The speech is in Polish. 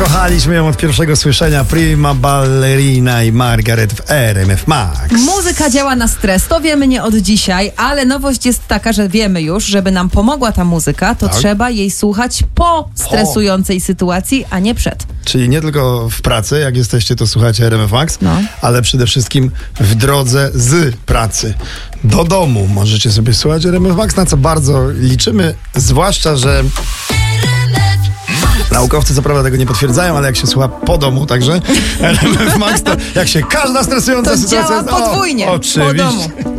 Kochaliśmy ją od pierwszego słyszenia. Prima Ballerina i Margaret w RMF Max. Muzyka działa na stres, to wiemy nie od dzisiaj, ale nowość jest taka, że wiemy już, żeby nam pomogła ta muzyka, to trzeba jej słuchać po stresującej sytuacji, a nie przed. Czyli nie tylko w pracy, jak jesteście, to słuchacie RMF Max, ale przede wszystkim w drodze z pracy do domu możecie sobie słuchać RMF Max, na co bardzo liczymy, zwłaszcza, że naukowcy co prawda tego nie potwierdzają, ale jak się słucha po domu, także RMF Max, to jak się każda stresująca to sytuacja... działa podwójnie, oczywiście. po domu.